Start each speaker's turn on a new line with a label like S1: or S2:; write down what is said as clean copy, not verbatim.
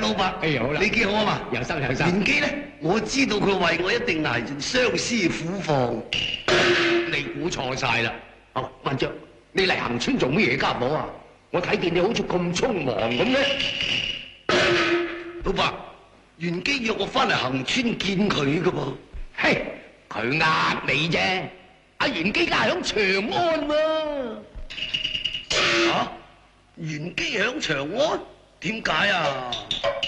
S1: 老伯。
S2: 哎，好啦，
S1: 你幾好啊嘛？
S2: 有心有心。
S1: 元基咧，我知道佢為我一定係相思苦放。
S2: 你估錯晒啦！哦，文雀，你嚟行村做乜嘢家伙啊？我睇見你好似咁匆忙咁咧。
S1: 老伯，元基約我翻嚟行村見佢噶噃。
S2: 嘿，佢呃你啫。阿元基家響長安喎。
S1: 嚇？元基響長安？點解啊？